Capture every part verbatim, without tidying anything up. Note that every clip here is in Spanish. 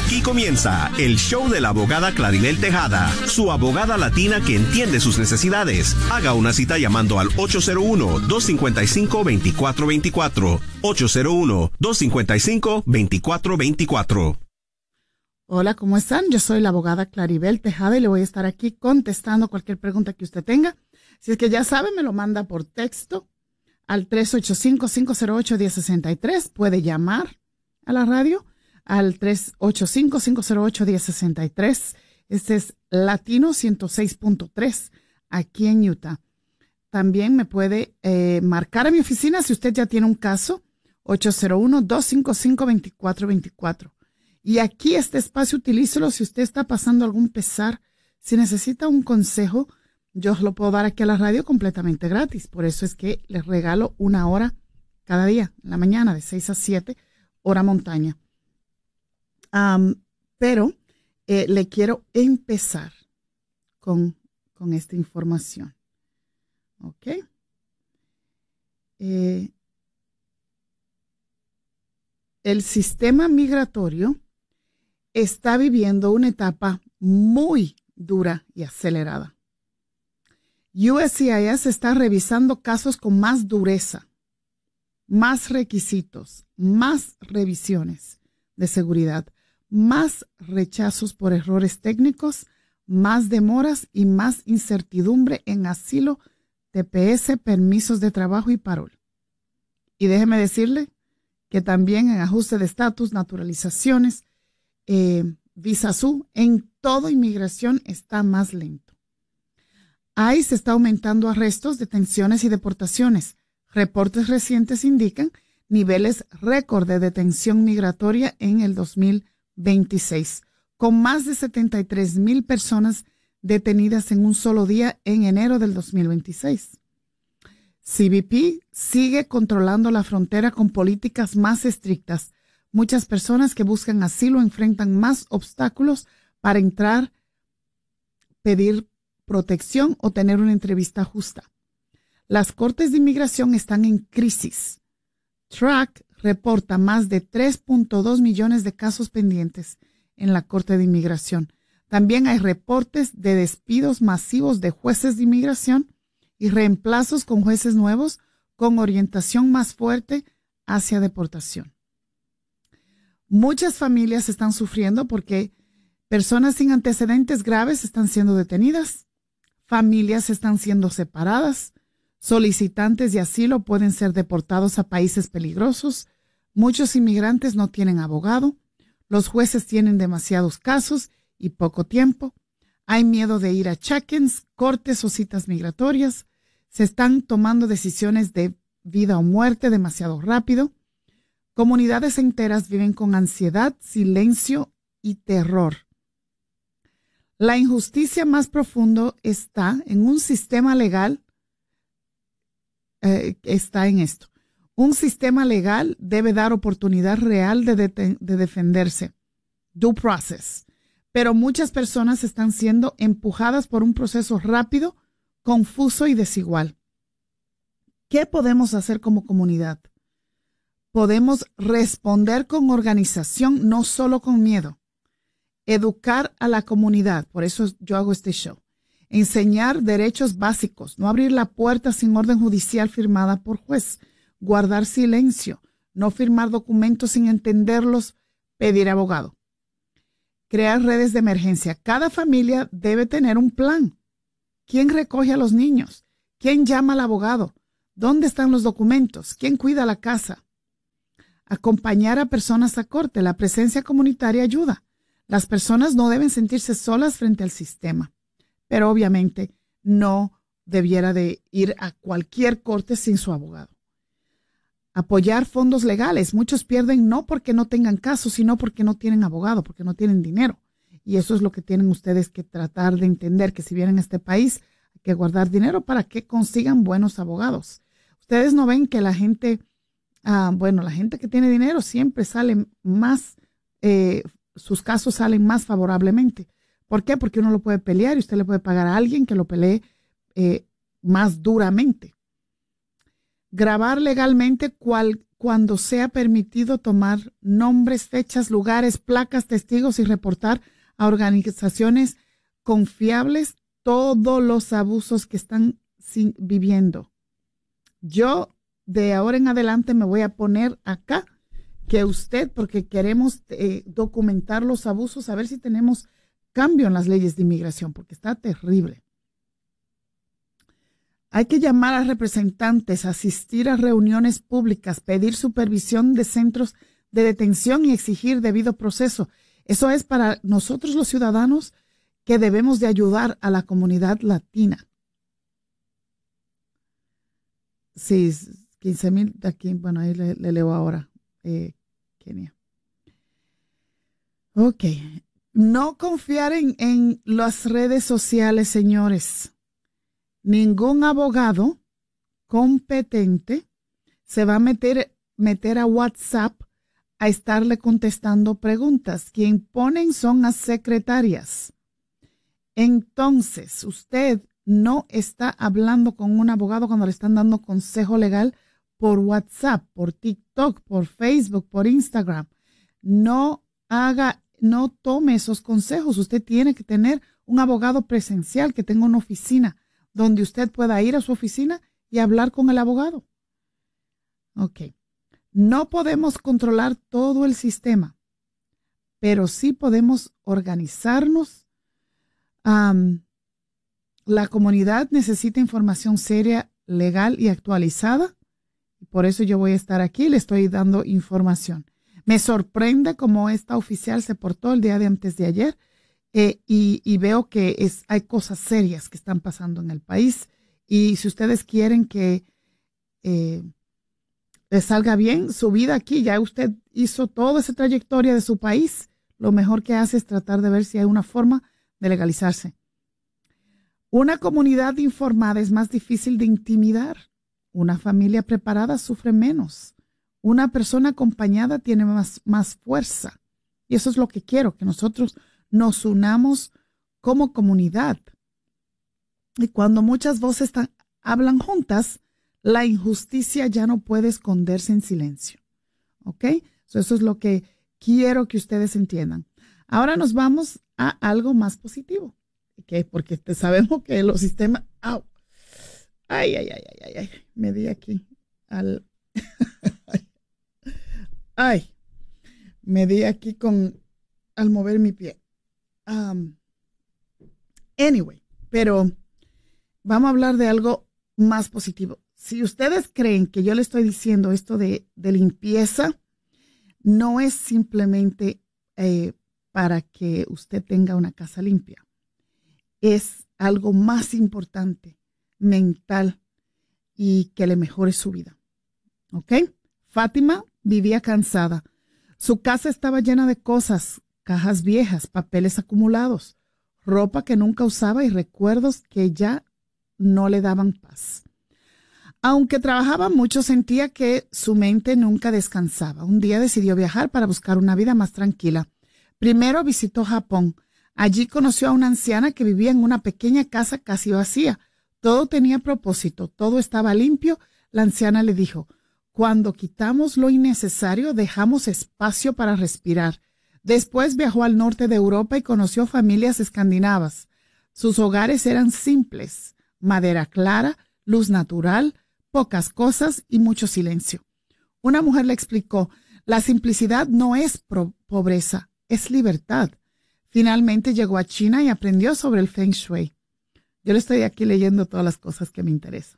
Aquí comienza el show de la abogada Claribel Tejada, su abogada latina que entiende sus necesidades. Haga una cita llamando al ocho cero uno, dos cinco cinco, dos cuatro dos cuatro, ocho cero uno, dos cinco cinco, dos cuatro dos cuatro. Hola, ¿cómo están? Yo soy la abogada Claribel Tejada y le voy a estar aquí contestando cualquier pregunta que usted tenga. Si es que ya sabe, me lo manda por texto al tres ocho cinco, cinco cero ocho, uno cero seis tres. Puede llamar a la radio al tres ocho cinco, cinco cero ocho, uno cero seis tres. Este es Latino ciento seis punto tres aquí en Utah. También me puede eh, marcar a mi oficina si usted ya tiene un caso, ocho cero uno, dos cinco cinco, dos cuatro dos cuatro. Y aquí este espacio utilícelo si usted está pasando algún pesar, si necesita un consejo, yo lo puedo dar aquí a la radio completamente gratis. Por eso es que les regalo una hora cada día, en la mañana de seis a siete, hora montaña. Um, pero eh, le quiero empezar con, con esta información. ¿Ok? Eh, el sistema migratorio está viviendo una etapa muy dura y acelerada. U S C I S está revisando casos con más dureza, más requisitos, más revisiones de seguridad, más rechazos por errores técnicos, más demoras y más incertidumbre en asilo, T P S, permisos de trabajo y parol. Y déjeme decirle que también en ajuste de estatus, naturalizaciones, eh, visa S U, en todo inmigración está más lento. ICE está aumentando arrestos, detenciones y deportaciones. Reportes recientes indican niveles récord de detención migratoria en el dos mil veintiséis, con más de setenta y tres mil personas detenidas en un solo día en enero del dos mil veintiséis. C B P sigue controlando la frontera con políticas más estrictas. Muchas personas que buscan asilo enfrentan más obstáculos para entrar, pedir protección o tener una entrevista justa. Las cortes de inmigración están en crisis. Track reporta más de tres punto dos millones de casos pendientes en la Corte de Inmigración. También hay reportes de despidos masivos de jueces de inmigración y reemplazos con jueces nuevos con orientación más fuerte hacia deportación. Muchas familias están sufriendo porque personas sin antecedentes graves están siendo detenidas, familias están siendo separadas, solicitantes de asilo pueden ser deportados a países peligrosos, muchos inmigrantes no tienen abogado, los jueces tienen demasiados casos y poco tiempo, hay miedo de ir a check-ins, cortes o citas migratorias, se están tomando decisiones de vida o muerte demasiado rápido, comunidades enteras viven con ansiedad, silencio y terror. La injusticia más profundo está en un sistema legal, eh, está en esto. Un sistema legal debe dar oportunidad real de, de, de defenderse, due process, pero muchas personas están siendo empujadas por un proceso rápido, confuso y desigual. ¿Qué podemos hacer como comunidad? Podemos responder con organización, no solo con miedo. Educar a la comunidad, por eso yo hago este show. Enseñar derechos básicos, no abrir la puerta sin orden judicial firmada por juez, guardar silencio, no firmar documentos sin entenderlos, pedir abogado. Crear redes de emergencia. Cada familia debe tener un plan. ¿Quién recoge a los niños? ¿Quién llama al abogado? ¿Dónde están los documentos? ¿Quién cuida la casa? Acompañar a personas a corte. La presencia comunitaria ayuda. Las personas no deben sentirse solas frente al sistema, pero obviamente no debiera de ir a cualquier corte sin su abogado. Apoyar fondos legales. Muchos pierden no porque no tengan caso, sino porque no tienen abogado, porque no tienen dinero. Y eso es lo que tienen ustedes que tratar de entender, que si vienen a este país hay que guardar dinero para que consigan buenos abogados. Ustedes no ven que la gente, ah, bueno, la gente que tiene dinero siempre sale más, eh, sus casos salen más favorablemente. ¿Por qué? Porque uno lo puede pelear y usted le puede pagar a alguien que lo pelee eh, más duramente. Grabar legalmente cual, cuando sea permitido tomar nombres, fechas, lugares, placas, testigos y reportar a organizaciones confiables todos los abusos que están sin, viviendo. Yo de ahora en adelante me voy a poner acá que usted, porque queremos eh, documentar los abusos, a ver si tenemos cambio en las leyes de inmigración, porque está terrible. Hay que llamar a representantes, asistir a reuniones públicas, pedir supervisión de centros de detención y exigir debido proceso. Eso es para nosotros los ciudadanos que debemos de ayudar a la comunidad latina. Sí, quince mil de aquí, bueno, ahí le, le leo ahora, eh, Kenia. Ok, no confiar en, en las redes sociales, señores. Ningún abogado competente se va a meter, meter a WhatsApp a estarle contestando preguntas. Quien ponen son las secretarias. Entonces, usted no está hablando con un abogado cuando le están dando consejo legal por WhatsApp, por TikTok, por Facebook, por Instagram. No haga, no tome esos consejos. Usted tiene que tener un abogado presencial que tenga una oficina donde usted pueda ir a su oficina y hablar con el abogado. Ok. No podemos controlar todo el sistema, pero sí podemos organizarnos. Um, la comunidad necesita información seria, legal y actualizada. Por eso yo voy a estar aquí, le estoy dando información. Me sorprende cómo esta oficial se portó el día de antes de ayer. Eh, y, y veo que es, hay cosas serias que están pasando en el país. Y si ustedes quieren que eh, les salga bien su vida aquí, ya usted hizo toda esa trayectoria de su país, lo mejor que hace es tratar de ver si hay una forma de legalizarse. Una comunidad informada es más difícil de intimidar. Una familia preparada sufre menos. Una persona acompañada tiene más, más fuerza. Y eso es lo que quiero, que nosotros nos unamos como comunidad. Y cuando muchas voces están, hablan juntas, la injusticia ya no puede esconderse en silencio. ¿Ok? So, eso es lo que quiero que ustedes entiendan. Ahora nos vamos a algo más positivo. ¿Ok? Porque te sabemos que los sistemas... ¡Au! Ay, ay, ay, ay, ay, me di aquí al... ay, me di aquí con... al mover mi pie. Um, anyway, pero vamos a hablar de algo más positivo. Si ustedes creen que yo le estoy diciendo esto de, de limpieza, no es simplemente eh, para que usted tenga una casa limpia. Es algo más importante, mental, y que le mejore su vida. ¿Ok? Fátima vivía cansada. Su casa estaba llena de cosas, cajas viejas, papeles acumulados, ropa que nunca usaba y recuerdos que ya no le daban paz. Aunque trabajaba mucho, sentía que su mente nunca descansaba. Un día decidió viajar para buscar una vida más tranquila. Primero visitó Japón. Allí conoció a una anciana que vivía en una pequeña casa casi vacía. Todo tenía propósito, todo estaba limpio. La anciana le dijo: cuando quitamos lo innecesario, dejamos espacio para respirar. Después viajó al norte de Europa y conoció familias escandinavas. Sus hogares eran simples, madera clara, luz natural, pocas cosas y mucho silencio. Una mujer le explicó: la simplicidad no es pobreza, es libertad. Finalmente llegó a China y aprendió sobre el Feng Shui. Yo le estoy aquí leyendo todas las cosas que me interesan.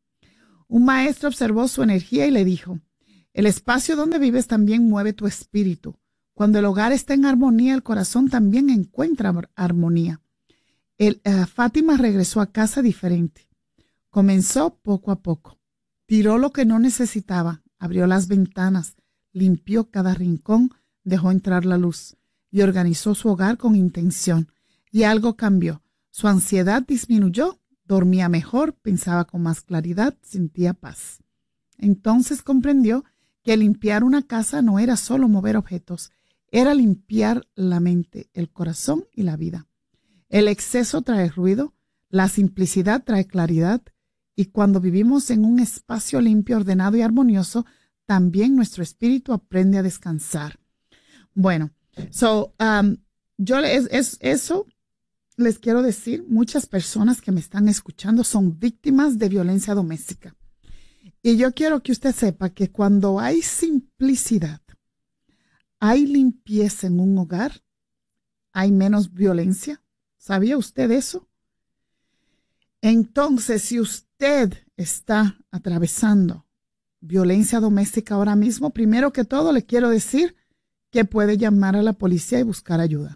Un maestro observó su energía y le dijo: el espacio donde vives también mueve tu espíritu. Cuando el hogar está en armonía, el corazón también encuentra armonía. El, uh, Fátima regresó a casa diferente. Comenzó poco a poco. Tiró lo que no necesitaba, abrió las ventanas, limpió cada rincón, dejó entrar la luz y organizó su hogar con intención. Y algo cambió. Su ansiedad disminuyó, dormía mejor, pensaba con más claridad, sentía paz. Entonces comprendió que limpiar una casa no era solo mover objetos, era limpiar la mente, el corazón y la vida. El exceso trae ruido, la simplicidad trae claridad, y cuando vivimos en un espacio limpio, ordenado y armonioso, también nuestro espíritu aprende a descansar. Bueno, so, um, yo es, es, eso les quiero decir, muchas personas que me están escuchando son víctimas de violencia doméstica. Y yo quiero que usted sepa que cuando hay simplicidad, hay limpieza en un hogar, hay menos violencia. ¿Sabía usted eso? Entonces, si usted está atravesando violencia doméstica ahora mismo, primero que todo le quiero decir que puede llamar a la policía y buscar ayuda.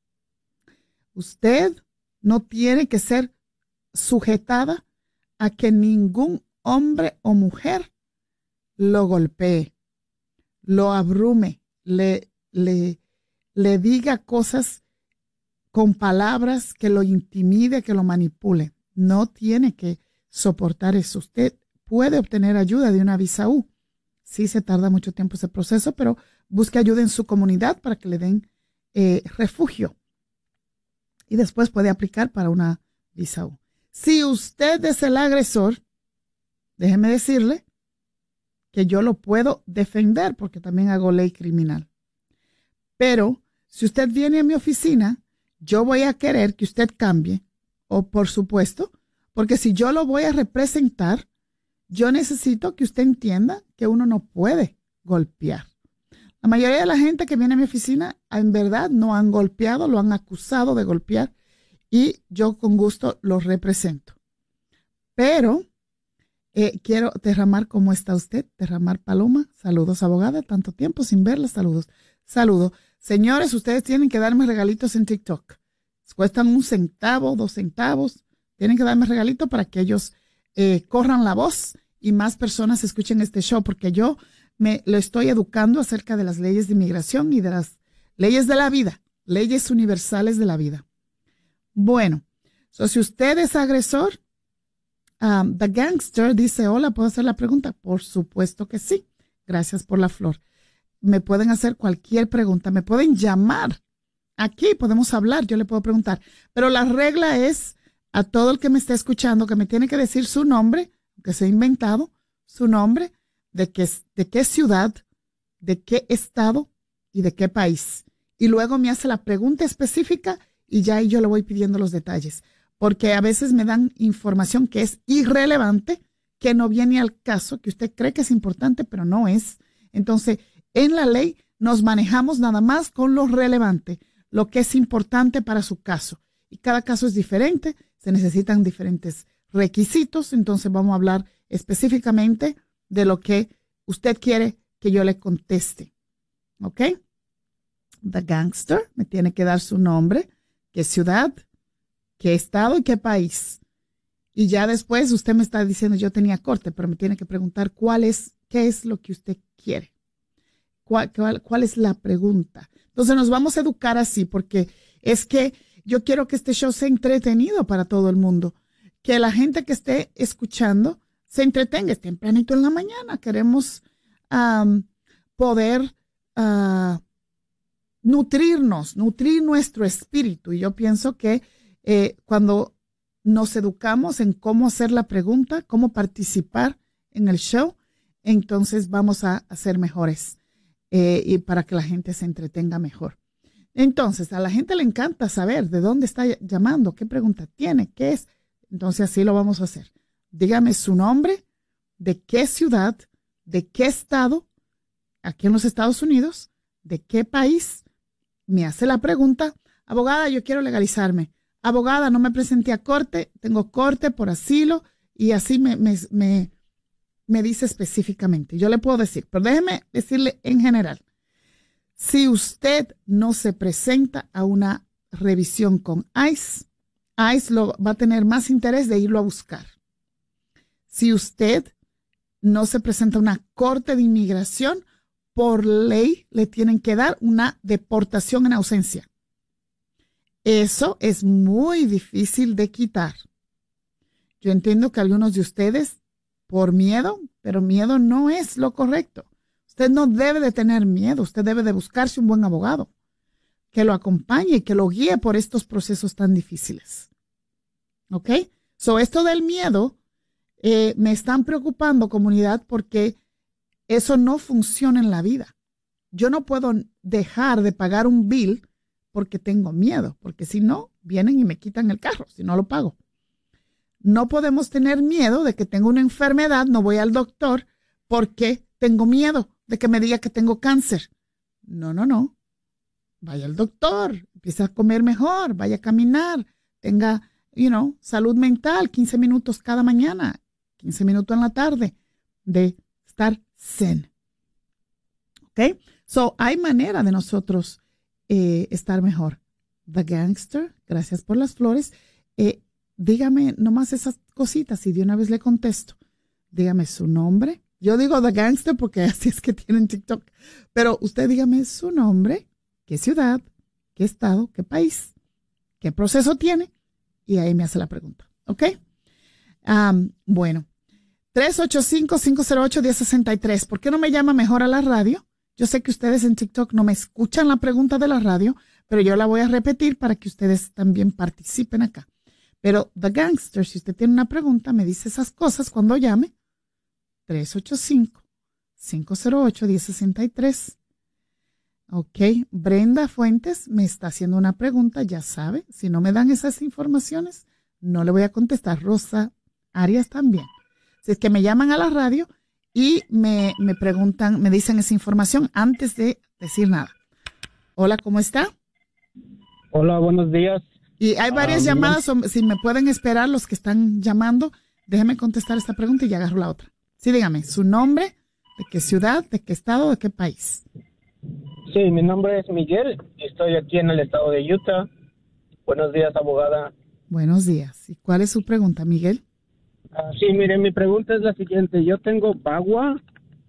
Usted no tiene que ser sujetada a que ningún hombre o mujer lo golpee, lo abrume, le, le, le diga cosas con palabras que lo intimide, que lo manipule. No tiene que soportar eso. Usted puede obtener ayuda de una visa U. Sí se tarda mucho tiempo ese proceso, pero busque ayuda en su comunidad para que le den eh, refugio. Y después puede aplicar para una visa U. Si usted es el agresor, déjeme decirle que yo lo puedo defender porque también hago ley criminal. Pero si usted viene a mi oficina, yo voy a querer que usted cambie, o por supuesto, porque si yo lo voy a representar, yo necesito que usted entienda que uno no puede golpear. La mayoría de la gente que viene a mi oficina, en verdad, no han golpeado, lo han acusado de golpear y yo con gusto los represento. Pero eh, quiero derramar, ¿cómo está usted? Derramar Paloma. Saludos, abogada. Tanto tiempo sin verla. Saludos. Saludos. Señores, ustedes tienen que darme regalitos en TikTok. Cuestan un centavo, dos centavos. Tienen que darme regalitos para que ellos eh, corran la voz y más personas escuchen este show, porque yo me lo estoy educando acerca de las leyes de inmigración y de las leyes de la vida, leyes universales de la vida. Bueno, so si usted es agresor, um, The Gangster dice, hola, ¿puedo hacer la pregunta? Por supuesto que sí. Gracias por la flor. Me pueden hacer cualquier pregunta, me pueden llamar. Aquí podemos hablar, yo le puedo preguntar. Pero la regla es a todo el que me esté escuchando que me tiene que decir su nombre, que se ha inventado, su nombre, de qué, de qué ciudad, de qué estado y de qué país. Y luego me hace la pregunta específica y ya ahí yo le voy pidiendo los detalles. Porque a veces me dan información que es irrelevante, que no viene al caso, que usted cree que es importante, pero no es. Entonces, en la ley nos manejamos nada más con lo relevante, lo que es importante para su caso. Y cada caso es diferente, se necesitan diferentes requisitos, entonces vamos a hablar específicamente de lo que usted quiere que yo le conteste. ¿Ok? The Gangster me tiene que dar su nombre, qué ciudad, qué estado y qué país. Y ya después usted me está diciendo, yo tenía corte, pero me tiene que preguntar cuál es, qué es lo que usted quiere. ¿Cuál, cuál, cuál es la pregunta? Entonces nos vamos a educar así, porque es que yo quiero que este show sea entretenido para todo el mundo. Que la gente que esté escuchando se entretenga. Es tempranito en la mañana. Queremos um, poder uh, nutrirnos, nutrir nuestro espíritu. Y yo pienso que eh, cuando nos educamos en cómo hacer la pregunta, cómo participar en el show, entonces vamos a, a ser mejores eh, y para que la gente se entretenga mejor. Entonces, a la gente le encanta saber de dónde está llamando, qué pregunta tiene, qué es. Entonces, así lo vamos a hacer. Dígame su nombre, de qué ciudad, de qué estado, aquí en los Estados Unidos, de qué país. Me hace la pregunta, abogada, yo quiero legalizarme. Abogada, no me presenté a corte, tengo corte por asilo, y así me, me, me, me dice específicamente. Yo le puedo decir, pero déjeme decirle en general. Si usted no se presenta a una revisión con ICE, ICE lo, va a tener más interés de irlo a buscar. Si usted no se presenta a una corte de inmigración, por ley le tienen que dar una deportación en ausencia. Eso es muy difícil de quitar. Yo entiendo que algunos de ustedes, por miedo, pero miedo no es lo correcto. Usted no debe de tener miedo, usted debe de buscarse un buen abogado que lo acompañe y que lo guíe por estos procesos tan difíciles. ¿Ok? So, esto del miedo, eh, me están preocupando, comunidad, porque Eso no funciona en la vida. Yo no puedo dejar de pagar un bill porque tengo miedo, porque si no, vienen y me quitan el carro, si no lo pago. No podemos tener miedo de que tengo una enfermedad, no voy al doctor porque tengo miedo de que me diga que tengo cáncer. No, no, no. Vaya al doctor, empiece a comer mejor, vaya a caminar, tenga, you know, salud mental, quince minutos cada mañana, quince minutos en la tarde de estar zen. ¿Ok? So, hay manera de nosotros eh, estar mejor. The Gangster, gracias por las flores. Eh, dígame nomás esas cositas y de una vez le contesto. Dígame su nombre. Yo digo The Gangster porque así es que tienen TikTok. Pero usted dígame su nombre, qué ciudad, qué estado, qué país, qué proceso tiene. Y ahí me hace la pregunta. ¿Ok? Um, bueno. tres ocho cinco, cinco cero ocho, uno cero seis tres. ¿Por qué no me llama mejor a la radio? Yo sé que ustedes en TikTok no me escuchan la pregunta de la radio, pero yo la voy a repetir para que ustedes también participen acá. Pero The Gangster, si usted tiene una pregunta, me dice esas cosas cuando llame. tres ocho cinco, cinco cero ocho, uno cero seis tres. Ok, Brenda Fuentes me está haciendo una pregunta, ya sabe. Si no me dan esas informaciones, no le voy a contestar. Rosa Arias también. Si es que me llaman a la radio y me, me preguntan, me dicen esa información antes de decir nada. Hola, ¿cómo está? Hola, buenos días. Y hay varias uh, llamadas, o, si me pueden esperar los que están llamando, déjeme contestar esta pregunta y ya agarro la otra. Sí, dígame, su nombre, de qué ciudad, de qué estado, de qué país. Sí, mi nombre es Miguel, estoy aquí en el estado de Utah. Buenos días, abogada. Buenos días. ¿Y cuál es su pregunta, Miguel? Uh, sí, mire, mi pregunta es la siguiente. Yo tengo V A W A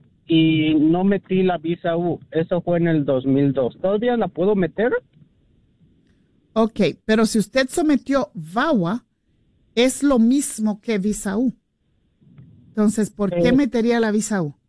y no metí la visa U. Eso fue en el dos mil dos. ¿Todavía la puedo meter? Ok, pero si usted sometió V A W A, es lo mismo que visa U. Entonces, ¿por qué eh, metería la visa U?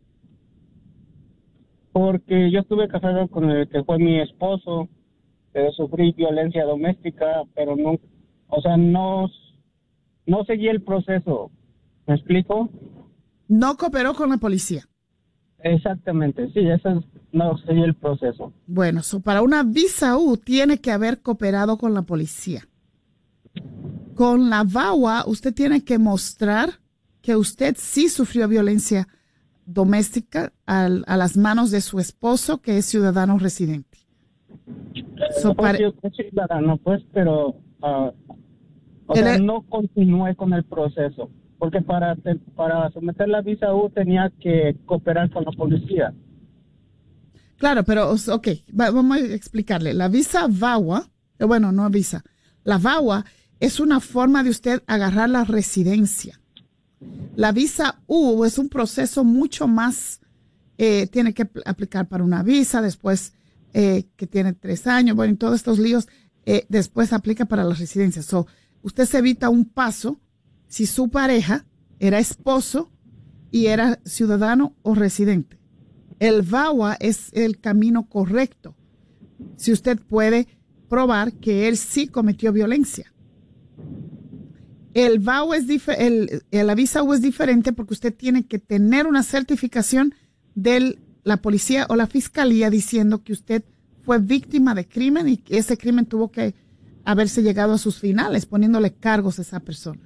Porque yo estuve casado con el que fue mi esposo, pero sufrí violencia doméstica, pero no, o sea, no, no seguí el proceso. ¿Me explico? No cooperó con la policía. Exactamente, sí, eso es, no seguí el proceso. Bueno, so para una visa U tiene que haber cooperado con la policía. Con la V A W A, usted tiene que mostrar que usted sí sufrió violencia doméstica al, a las manos de su esposo, que es ciudadano residente. So, para... Yo soy ciudadano, pues, pero uh, o sea, el... no continué con el proceso, porque para, para someter la visa U tenía que cooperar con la policía. Claro, pero, ok, vamos a explicarle. La visa V A W A, bueno, no visa, la V A W A es una forma de usted agarrar la residencia. La visa U es un proceso mucho más, eh, tiene que aplicar para una visa, después eh, que tiene tres años, bueno, en todos estos líos, eh, después aplica para la residencia. So, usted se evita un paso si su pareja era esposo y era ciudadano o residente. El V A W A es el camino correcto si usted puede probar que él sí cometió violencia. El V A W A es diferente, la visa U es diferente porque usted tiene que tener una certificación de la policía o la fiscalía diciendo que usted fue víctima de crimen y que ese crimen tuvo que haberse llegado a sus finales, poniéndole cargos a esa persona.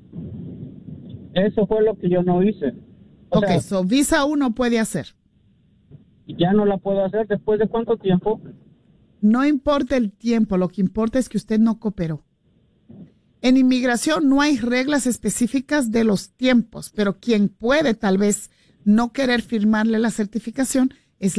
Eso fue lo que yo no hice. O ok, sea, so visa U no puede hacer. ¿Ya no la puedo hacer después de cuánto tiempo? No importa el tiempo, lo que importa es que usted no cooperó. En inmigración no hay reglas específicas de los tiempos, pero quien puede tal vez no querer firmarle la certificación